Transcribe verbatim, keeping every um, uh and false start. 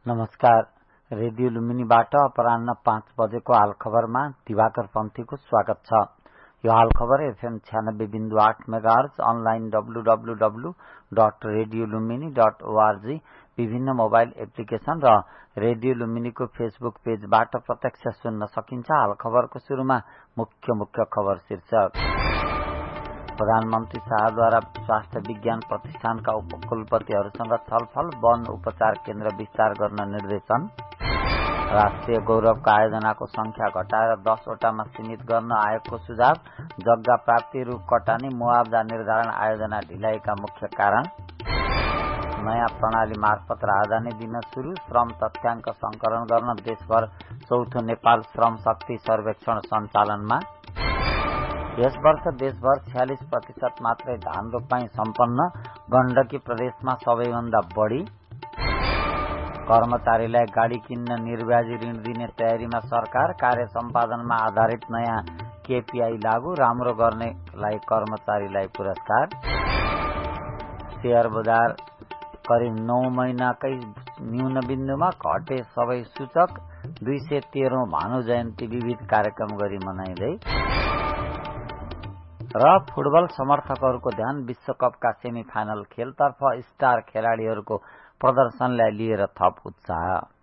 नमस्कार। रेडियो लुम्बिनीबाट अपराह्न पाँच बजेको हाल खबरमा दिवाकर पन्थीको स्वागत छ। यो हाल खबर एफएम छ्यानब्बे बिन्दु आठ megahertz, online W W W dot radio Lumbini dot ORG, विभिन्न मोबाइल एप्लिकेशन र रेडियो लुम्बिनीको फेसबुक पेजबाट प्रत्यक्ष सुन्न सकिन्छ। हाल खबरको सुरुमा मुख्य मुख्य खबर शीर्षक। प्रधानमन्त्री शाहद्वारा स्वास्थ्य विज्ञान प्रतिष्ठानका उपकुलपतिहरूसँग छलफल, वन उपचार केन्द्र विस्तार गर्न निर्देशन। राष्ट्रिय गौरवका आयोजनाको संख्या घटाएर दसवटामा सीमित गर्न आयोगको सुझाव। जग्गा प्राप्ति, रूख कटानी, मुआवजा निर्धारण आयोजना ढिलाइका मुख्य कारण। नयाँ प्रणाली मार्फत राहदानी दिन शुरू, श्रम तथ्याङ्क संकलन गर्न देशभर चौथो नेपाल श्रम शक्ति सर्वेक्षण सञ्चालनमा। यस वर्ष देशभर छयालिस प्रतिशत मात्रै धान रोपाई सम्पन्न, गण्डकी प्रदेशमा सबैभन्दा बढी। कर्मचारीलाई गाडी किन्न निर्व्याजी ऋण दिने तयारीमा सरकार, कार्य सम्पादनमा आधारित नयाँ केपीआई लागू, राम्रो गर्नेलाई कर्मचारीलाई पुरस्कार। शेयर बजार करिब नौ महिनाकै न्यून बिन्दुमा घटे सबै सूचक। दुई सय तेह्रौं भानु जयन्ती विविध कार्यक्रम गरी मनाइँदै। र फुटबल समर्थकहरूको ध्यान विश्वकपका सेमी फाइनल खेलतर्फ। स्टार खेलाड़ीहरूको प्रदर्शनलाई लिएर थप उत्साह।